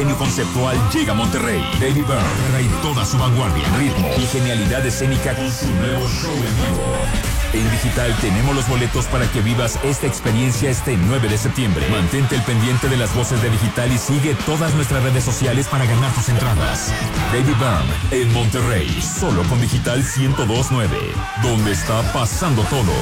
diseño conceptual llega a Monterrey. Baby Byrne trae toda su vanguardia, ritmo y genialidad escénica con su nuevo show en vivo. En Digital tenemos los boletos para que vivas esta experiencia este 9 de septiembre. Mantente al pendiente de las voces de Digital y sigue todas nuestras redes sociales para ganar tus entradas. Baby Byrne en Monterrey, solo con Digital 102.9, donde está pasando todo.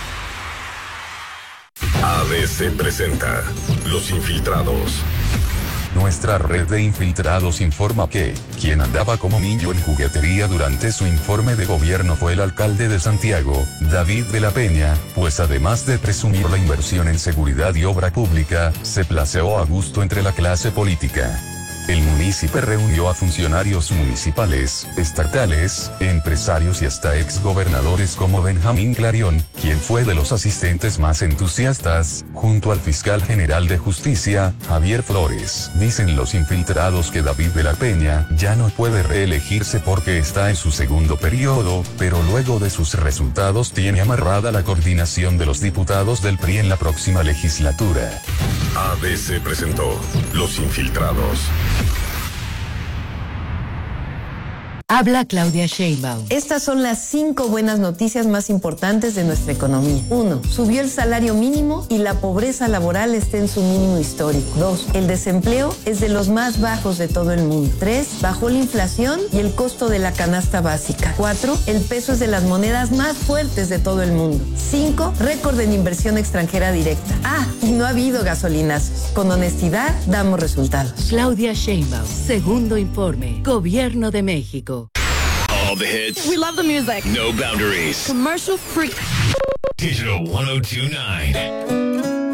ABC presenta Los Infiltrados. Nuestra red de infiltrados informa que, quien andaba como niño en juguetería durante su informe de gobierno fue el alcalde de Santiago, David de la Peña, pues además de presumir la inversión en seguridad y obra pública, se placeó a gusto entre la clase política. El municipio reunió a funcionarios municipales, estatales, empresarios y hasta exgobernadores como Benjamín Clarion, quien fue de los asistentes más entusiastas, junto al fiscal general de justicia, Javier Flores. Dicen los infiltrados que David de la Peña ya no puede reelegirse porque está en su segundo periodo, pero luego de sus resultados tiene amarrada la coordinación de los diputados del PRI en la próxima legislatura. ABC presentó Los Infiltrados. Habla Claudia Sheinbaum. Estas son las 5 buenas noticias más importantes de nuestra economía. 1. Subió el salario mínimo y la pobreza laboral está en su mínimo histórico. 2. El desempleo es de los más bajos de todo el mundo. 3. Bajó la inflación y el costo de la canasta básica. 4. El peso es de las monedas más fuertes de todo el mundo. 5. Récord en inversión extranjera directa. Y no ha habido gasolinazos. Con honestidad damos resultados. Claudia Sheinbaum. Segundo informe. Gobierno de México. All the hits. We love the music. No boundaries. Commercial free. Digital 1029.